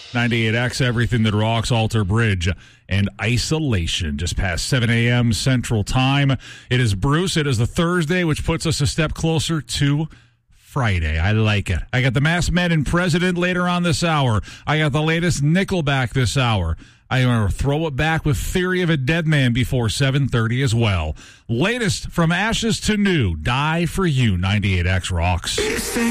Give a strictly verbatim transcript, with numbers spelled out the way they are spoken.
ninety-eight X, everything that rocks, Alter Bridge and Isolation. Just past seven a.m. Central Time. It is Bruce. It is the Thursday, which puts us a step closer to Friday. I like it. I got the Masked Men and President later on this hour. I got the latest Nickelback this hour. I'm going to throw it back with Theory of a Dead Man before seven thirty as well. Latest from Ashes to New. Die for You. ninety-eight X rocks.